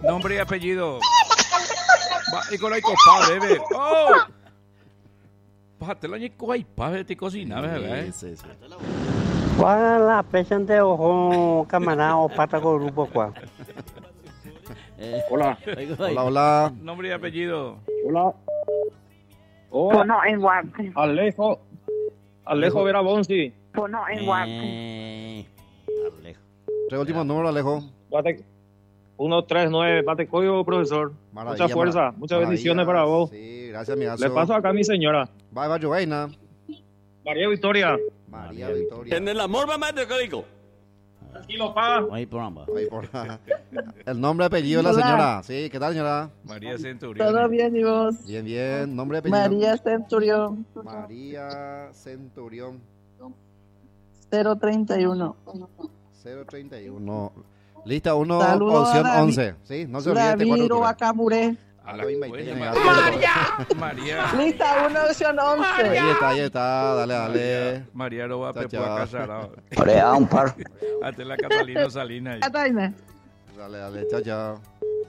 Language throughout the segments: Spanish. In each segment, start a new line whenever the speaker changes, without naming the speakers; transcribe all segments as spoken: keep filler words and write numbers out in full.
Nombre y apellido. Va, y con la copa, bebé. ¡Oh! Pate la ñico y pave te cocina, bebé.
Sí, sí.
¿Cuál es la presión de ojo, camarada o pata con grupo cuál?
Eh,
Hola.
Hola, hola.
Nombre y apellido.
Hola.
Pono en Guape.
Alejo. Alejo Vera Bonsi.
Pono en Guape.
Eh, Alejo.
Tres últimos números, Alejo.
Bate. uno tres nueve. Bate código, profesor.
Maravilla,
Mucha fuerza.
mara-
Muchas
maravilla.
bendiciones para vos.
Sí, gracias, amigazo.
Le paso acá a mi señora.
Bye, bye, Joaina.
María Victoria.
María Victoria.
En el amor va más de código.
Tranquilo, pa.
Ahí programa.
Ahí por- El nombre y apellido de la
Hola.
señora. Sí, ¿qué tal, señora?
María Centurión.
Todo bien, ¿y vos?
Bien, bien. Nombre y apellido.
María Centurión,
María Centurión.
cero treinta y uno.
cero treinta y uno. Lista uno,
Saludos
opción
a David.
once. Sí, no se olvide este
Ramiro
cuatro.
Acamuré.
A la
Ahí
buena,
María.
María. María.
Lista uno, opción once.
Ahí está, ahí está. Dale, dale.
María lo va a
Chao,
pepo a
chao.
casar.
Orea, un par.
Hasta la Catalina Salina.
Catalina.
Dale, dale. Chao, chao.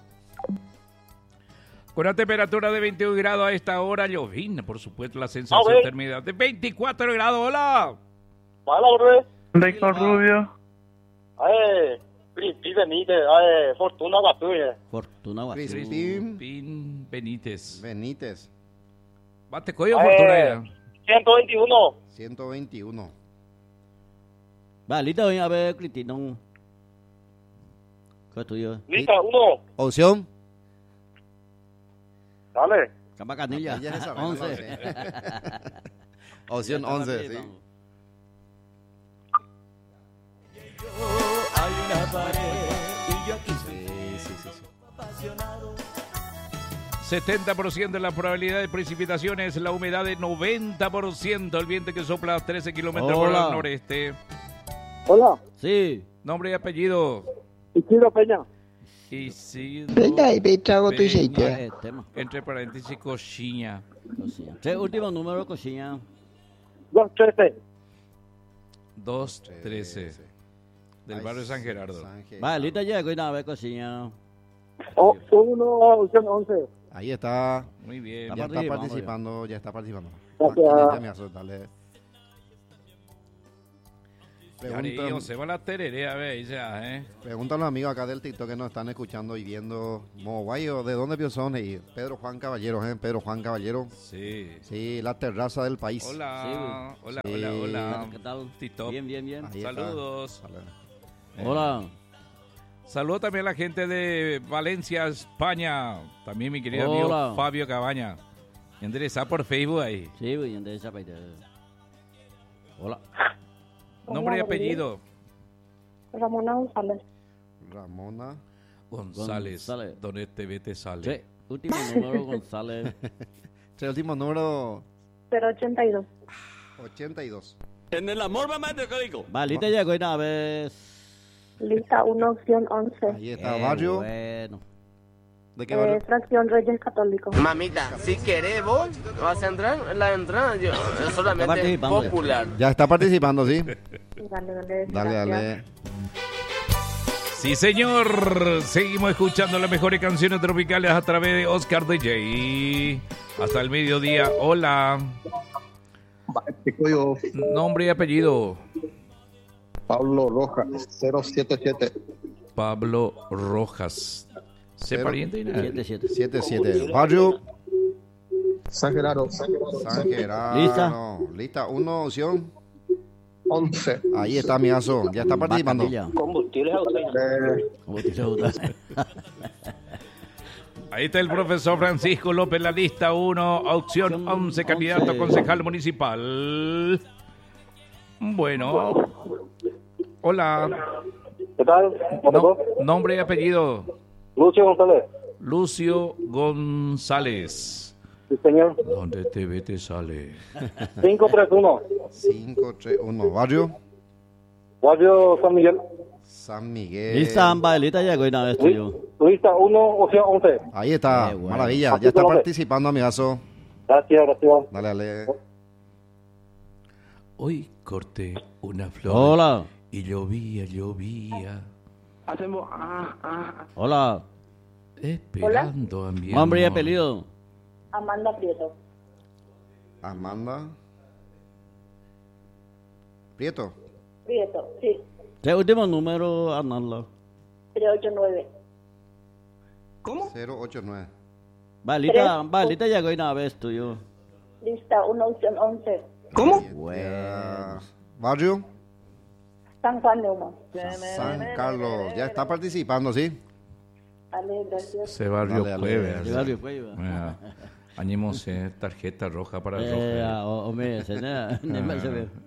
Con una temperatura de veintiún grados a esta hora, llovina, por supuesto, la sensación térmica de veinticuatro grados. ¡Hola!
Rico Rubio.
Ay, Crispy Benítez, ay, Fortuna Guatuye.
Fortuna Guatú.
Crispín
Pin Benítez.
Benítez.
Bate coyo
Eh.
fortuna ya.
ciento veintiuno.
ciento veintiuno.
Va, lista, voy a ver, Cristino. ¿Qué es tuyo?
Lista, uno.
Opción.
Dale.
Capa Canilla.
Ella es esa, ¿verdad?
once.
Opción once, sí.
Hay una pared y yo aquí
Sí, sí, sí, sí.
apasionado.
setenta por ciento de la probabilidad de precipitaciones, la humedad de noventa por ciento, el viento que sopla a trece kilómetros por
Hola.
el noreste.
Hola,
Sí.
Nombre y apellido.
Isidro Peña.
Isidro
Venga, y ve trago tu
Peña,
aceite.
Eh, tema.
entre paréntesis, cochiña.
Cocina. Tres últimos números, cocina.
dos trece.
dos trece. Del
Ay,
barrio San Gerardo.
San Gerardo.
Va, lista, ya, voy a ver, cocina.
Oh, uno, opción once.
Ahí está.
Muy bien.
Está
Ya está
participando,
participando, ya está participando.
Gracias.
Aquí, ya me aso- dale.
Cariño,
Preguntan,
se va la tereré, a ver, ya, ¿eh?
preguntan los amigos acá del TikTok que nos están escuchando y viendo. Moguayo, ¿de dónde vio son? Y Pedro Juan Caballero, ¿eh? Pedro Juan Caballero.
Sí.
Sí, la terraza del país.
Hola, hola,
Sí.
hola, hola.
¿Qué tal?
Tito.
Bien, bien, bien.
Ahí está.
Saludos.
Dale.
Hola.
Saludos también a la gente de Valencia, España. También mi querido
Hola.
amigo Fabio Cabaña. Endereza por Facebook ahí.
Sí, voy a esa paita. Hola.
Nombre y apellido.
Ramona González.
Ramona.
González.
González.
Donde te ve te sale.
Sí. Último número, González.
Tres últimos números,
cero ochenta y dos.
ochenta y dos.
En el amor va más de código.
Va, lista, ya, voy a ver.
Lista uno, opción once.
Ahí está,
Qué
barrio.
Bueno.
¿De qué barrio?
Eh, fracción Reyes Católicos.
Mamita, si querés vos, vas a entrar en la entrada, yo, es
Está
solamente
participando ya.
popular.
Ya está participando, sí.
Dale, dale.
Dale, dale.
Sí, señor. Seguimos escuchando las mejores canciones tropicales a través de Oscar D J. Hasta el mediodía. Hola.
Este código
Nombre y apellido.
Pablo Rojas, cero siete siete.
Pablo Rojas. ¿Se
Cero.
pariente?
siete siete.
siete siete. Barrio.
San Gerardo,
San Gerardo.
Lista.
Lista, uno, opción.
once.
Ahí está, amigazo. Ya está participando.
Bacatilla.
Combustible
Como te gusta.
Ahí está el profesor Francisco López, la lista uno, opción once, candidato a
once.
concejal municipal. Bueno. Hola.
¿Qué tal?
No- nombre y apellido.
Lucio González.
Lucio González.
Sí, señor.
¿Dónde te ve te sale?
cinco tres uno.
cinco tres uno. Barrio.
Barrio San Miguel.
San Miguel.
Lista, va, lista, ya, voy a ver, tuyo.
Lista uno, opción once.
Ahí está.
Qué bueno.
Maravilla. Ya está participando, amigazo.
Gracias, gracias.
Dale, dale.
Hoy corté una flor.
Hola.
Y llovía, llovía.
Hacemos. Ah, ah.
Hola.
Esperando a mi
Nombre y
amor.
apellido.
Amanda Prieto.
Amanda. Prieto.
Prieto, sí.
Tres últimos números, Arnaldo.
tres ocho nueve.
cero ocho nueve.
Balita, balita llegó una vez tuyo.
Lista uno, opción once.
Bueno.
Barrio.
San Juan de Humo.
San Carlos. Ya está participando, ¿sí?
Dale, gracias.
Se barrio
Dale, dale.
Cueve.
Se barrio Cueve.
Añimos tarjeta roja para el
Eh,
Roger.
ah, o- hombre, se ne- ne- me- se ve.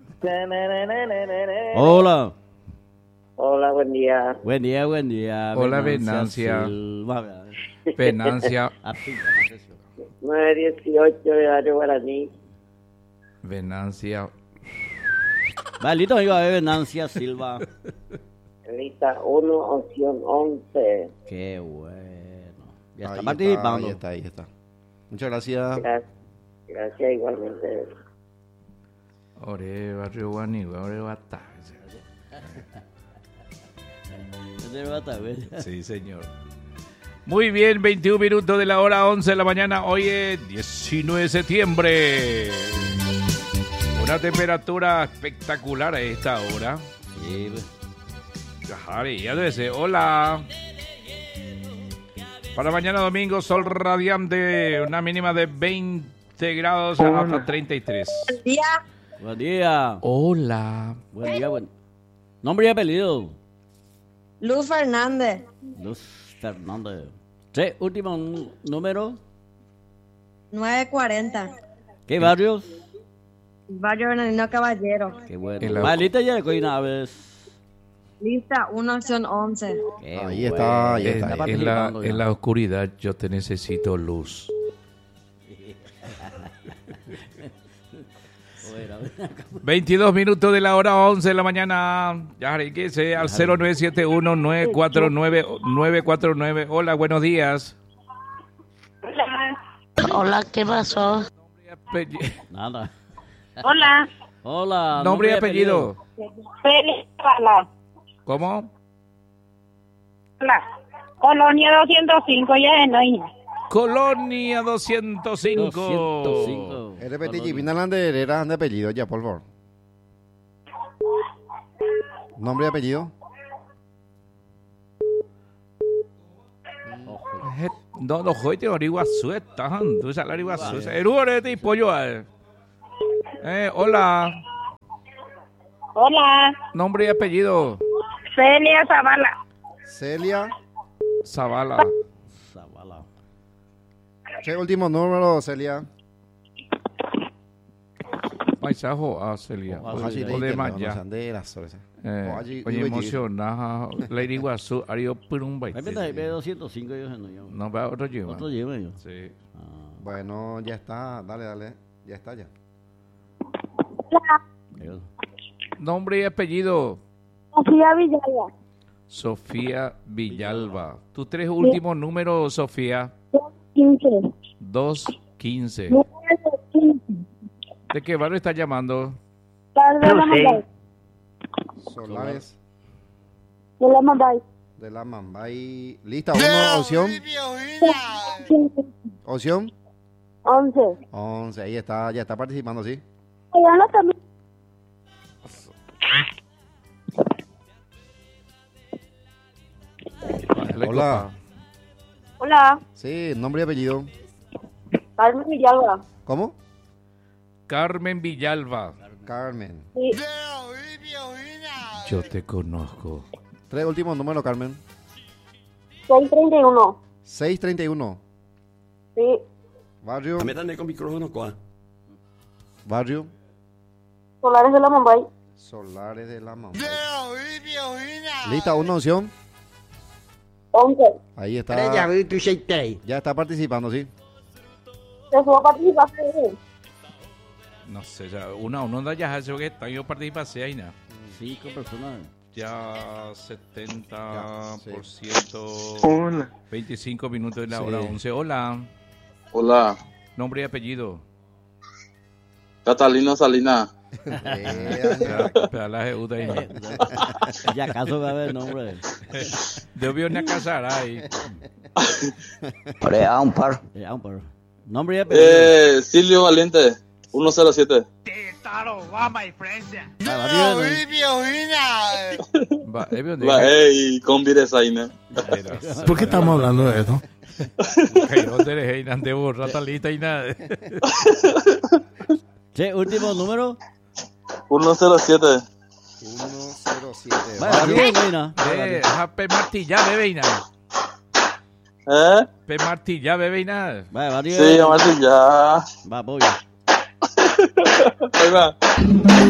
Hola.
Hola.
Hola, buen día.
Buen día, buen día.
Hola, Venancia.
Silva.
Venancia.
Así, no sé si-
nueve dieciocho de Barrio Guaraní.
Venancia.
Balita, amigo, de Venancia Silva.
Lista uno, opción once.
Qué bueno. Ya está
Ahí
participando.
Ahí está, ahí está. Muchas gracias.
Gracias, gracias igualmente.
Ore barrio Guani, ore bata.
De bata, güey.
Sí, señor. Muy bien, veintiún minutos de la hora once de la mañana. Hoy es diecinueve de septiembre. Una temperatura espectacular a esta hora.
Sí, güey.
Jari, ya debe ser. Hola. Para mañana domingo, sol radiante, una mínima de veinte grados hasta treinta y tres.
Buen día.
Hola.
Buen día, buen. Nombre y apellido.
Luz Fernández.
Luz Fernández. Tres últimos nú- números.
nueve cuarenta.
¿Qué barrios?
Barrio Bernardino Caballero.
Qué bueno.
En la-
Balita ya llegó una vez.
Lista uno, opción once.
Qué
Ahí está, ahí
En,
está.
Está
en la,
participando ya.
en la oscuridad yo te necesito luz.
Bueno,
veintidós minutos de la hora once de la mañana. Ya, que sea al cero nueve siete uno nueve cuatro nueve nueve cuatro nueve. Hola, buenos días.
Hola, ¿qué pasó?
Apellido-
nada.
Hola.
Hola.
Nombre y apellido.
Félix Zavala.
¿Cómo?
Hola. Colonia doscientos cinco, ya no hay.
Colonia doscientos cinco.
doscientos cinco.
Eh, repetí, Jimena de Herrera, de apellido ya, por favor. Nombre y apellido.
No, no, joder, te Iguazú, están. Tú sabes, Iguazú. Erúrete y pollo. eh. Eh, hola.
Hola.
Nombre y apellido.
Celia Zavala.
Celia.
Zavala.
Zavala.
Tres últimos números, Celia.
Paisajo a Celia.
Ah,
O
sí,
de-
sí,
o de
no,
Maya.
no, de las soresa.
Eh,
O allí-
Oye,
digo,
emocionada. La Iguazú, Ario Purumba.
Me meto ahí, ve doscientos cinco yo no yo.
No va otro lleva.
Otro lleva yo.
Sí.
Ah,
Bueno, ya está. Dale, dale. Ya está, ya.
yo.
Nombre y apellido.
Sofía Villalba.
Sofía Villalba. Tus tres últimos números, Sofía.
quince.
dos quince.
quince.
¿De qué barrio estás llamando?
Tal vez la Mambay.
Solares
De la Mambay.
de la Mambay. Lista, uno, opción. Opción.
once.
once, ahí está, ya está participando, ¿sí?
Allá no también.
Bájale,
Hola.
copa.
Hola.
Sí, nombre y apellido.
Carmen Villalba.
¿Cómo?
Carmen Villalba.
Carmen.
Sí.
Yo te conozco.
Tres últimos números, Carmen.
seiscientos treinta y uno.
seiscientos treinta y uno.
Sí.
Barrio.
Metan con micrófono, ¿cuál?
Barrio.
Solares de la Mambay.
Solares de la Mambay. Lista, una opción.
once.
Ahí está.
Ya
Ya está participando, ¿sí?
Se fue a participar. Sí.
No sé, ya una uno da ya hace que está yo participé ahí nada.
Cinco personas.
Ya setenta por
Ya,
ciento.
Hola.
veinticinco minutos de la
Sí.
hora once. Hola.
Hola.
Nombre y apellido.
Catalina Salinas.
Eh,
Pedalaje Uda ahí, ¿no?
Ya acaso va a haber nombre.
Debió una casar ahí.
Ore, a un par.
Eh, a un par. Nombre y apellido.
Eh, Silvio Valiente, uno cero siete.
Va, eh, ¿dónde?
Va, ey, con Viresaina.
¿Por qué estamos hablando de esto?
Okay, ¿dónde eres, Heinan? De borra, talita y nada.
Che, último número.
uno cero siete.
uno cero siete.
Vaya, bien, Reina.
Eh, a Pe Martilla, bebé y nada.
¿Eh?
Pe Martilla, bebé y nada.
Vaya, varios.
Sí, Martín, ya.
Va, pollo.
Ahí va.